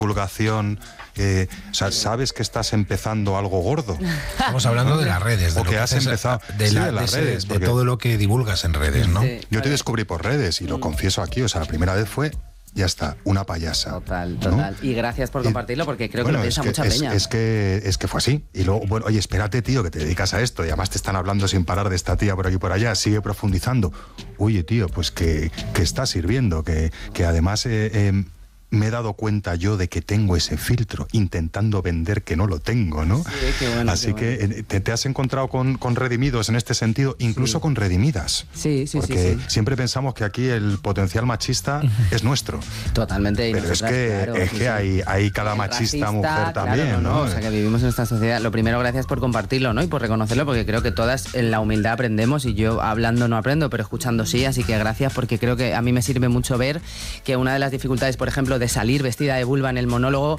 divulgación, o sea, sabes que estás empezando algo gordo. Estamos hablando de las redes, de o que has empezado de las redes, de todo lo que divulgas en redes, ¿no? Sí, yo te descubrí por redes y lo confieso aquí, o sea, la primera vez fue, ya está, una payasa. Total. ¿no? Y gracias por compartirlo, porque creo que lo piensa mucha peña. Es que fue así. Y luego, bueno, oye, espérate, tío, que te dedicas a esto y además te están hablando sin parar de esta tía por aquí y por allá, sigue profundizando. Oye, tío, pues que está sirviendo, que además... me he dado cuenta yo de que tengo ese filtro, intentando vender que no lo tengo, ¿no? Sí, qué bueno. Así que te has encontrado con redimidos en este sentido, incluso con redimidas. Sí. Porque siempre pensamos que aquí el potencial machista es nuestro. Totalmente. Pero es que hay cada machista racista, mujer también, claro, ¿no? O sea, que vivimos en esta sociedad. Lo primero, gracias por compartirlo, ¿no? Y por reconocerlo, porque creo que todas en la humildad aprendemos, y yo hablando no aprendo, pero escuchando sí, así que gracias, porque creo que a mí me sirve mucho ver que una de las dificultades, por ejemplo, de salir vestida de vulva en el monólogo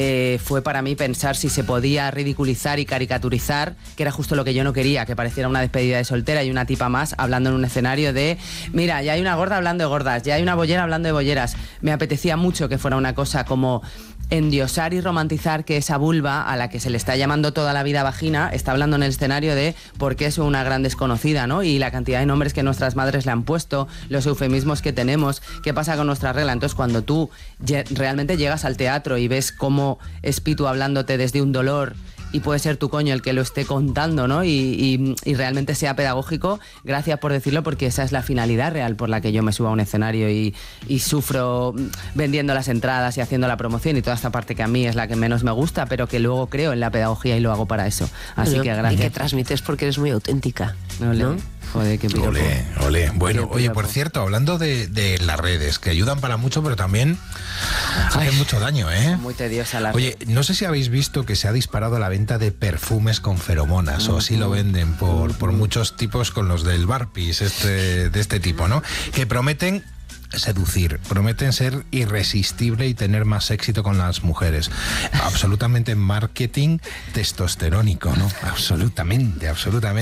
fue para mí pensar si se podía ridiculizar y caricaturizar, que era justo lo que yo no quería, que pareciera una despedida de soltera y una tipa más hablando en un escenario de, mira, ya hay una gorda hablando de gordas, ya hay una bollera hablando de bolleras. Me apetecía mucho que fuera una cosa como endiosar y romantizar que esa vulva a la que se le está llamando toda la vida vagina está hablando en el escenario de por qué es una gran desconocida, ¿no? Y la cantidad de nombres que nuestras madres le han puesto, los eufemismos que tenemos, qué pasa con nuestra regla. Entonces, cuando tú realmente llegas al teatro y ves cómo es Pitu hablándote desde un dolor, y puede ser tu coño el que lo esté contando, ¿no? Y realmente sea pedagógico, gracias por decirlo, porque esa es la finalidad real por la que yo me subo a un escenario y sufro vendiendo las entradas y haciendo la promoción y toda esta parte que a mí es la que menos me gusta, pero que luego creo en la pedagogía y lo hago para eso. Así que gracias. Y que transmites porque eres muy auténtica, ¿no? Joder, qué piropo. Ole. Bueno, oye, por cierto, hablando de las redes, que ayudan para mucho, pero también hacen mucho daño, ¿eh? Muy tediosa la Oye, no sé si habéis visto que se ha disparado la venta de perfumes con feromonas, o así lo venden por muchos tipos, con los del Barpis, de este tipo, ¿no? Que prometen seducir, prometen ser irresistible y tener más éxito con las mujeres. Absolutamente marketing testosterónico, ¿no? Absolutamente.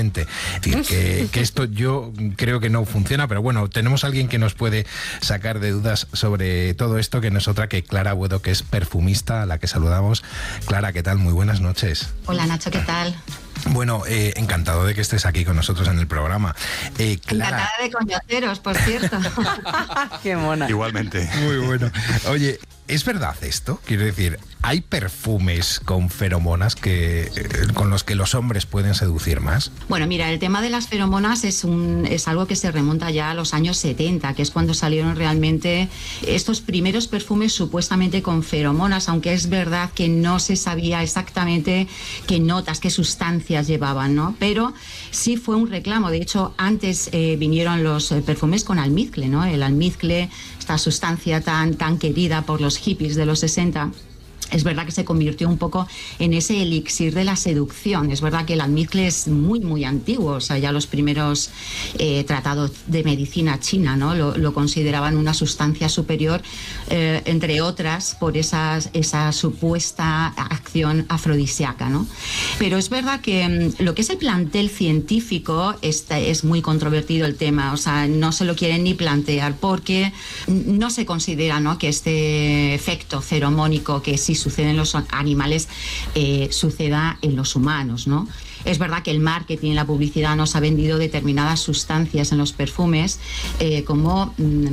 Es decir, que esto yo creo que no funciona, pero bueno, tenemos a alguien que nos puede sacar de dudas sobre todo esto, que no es otra que Clara Buedo, que es perfumista, a la que saludamos. Clara, ¿qué tal? Muy buenas noches. Hola, Nacho, ¿qué tal? Bueno, encantado de que estés aquí con nosotros en el programa. Clara... Encantada de conoceros, por cierto. Qué mona. Igualmente. Muy bueno. Oye, ¿es verdad esto? Quiero decir, ¿hay perfumes con feromonas con los que los hombres pueden seducir más? Bueno, mira, el tema de las feromonas es algo que se remonta ya a los años 70, que es cuando salieron realmente estos primeros perfumes supuestamente con feromonas, aunque es verdad que no se sabía exactamente qué notas, qué sustancias llevaban, ¿no? Pero sí fue un reclamo. De hecho, antes vinieron los perfumes con almizcle, ¿no? El almizcle, esta sustancia tan querida por los hippies de los 60. Es verdad que se convirtió un poco en ese elixir de la seducción. Es verdad que el almizcle es muy antiguo. O sea, ya los primeros tratados de medicina china, ¿no? lo consideraban una sustancia superior, entre otras, por esa supuesta acción afrodisíaca, ¿no? Pero es verdad que lo que es el plantel científico es muy controvertido el tema. O sea, no se lo quieren ni plantear porque no se considera, ¿no?, que este efecto feromónico que sí sucede en los animales suceda en los humanos, ¿no? Es verdad que el marketing y la publicidad nos ha vendido determinadas sustancias en los perfumes como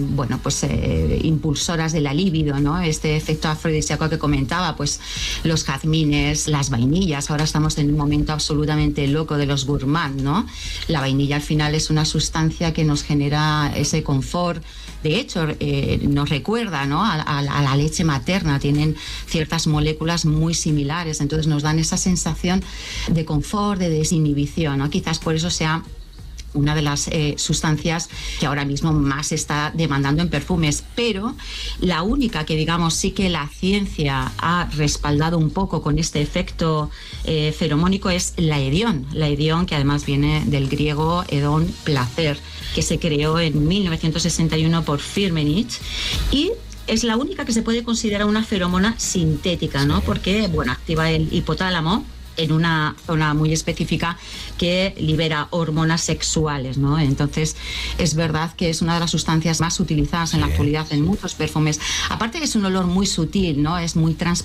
impulsoras de la libido, ¿no? Este efecto afrodisíaco que comentaba, pues los jazmines, las vainillas. Ahora estamos en un momento absolutamente loco de los gourmand, ¿no? La vainilla al final es una sustancia que nos genera ese confort. De hecho, nos recuerda, ¿no?, a la leche materna. Tienen ciertas moléculas muy similares, entonces nos dan esa sensación de confort, de desinhibición, ¿no? Quizás por eso sea una de las sustancias que ahora mismo más se está demandando en perfumes, pero la única que, digamos, sí que la ciencia ha respaldado un poco con este efecto feromónico es la edión, que además viene del griego edón, placer, que se creó en 1961 por Firmenich, y es la única que se puede considerar una feromona sintética, ¿no? Porque, bueno, activa el hipotálamo en una zona muy específica que libera hormonas sexuales, ¿no? Entonces, es verdad que es una de las sustancias más utilizadas en la actualidad en muchos perfumes. Aparte que es un olor muy sutil, ¿no? Es muy transparente.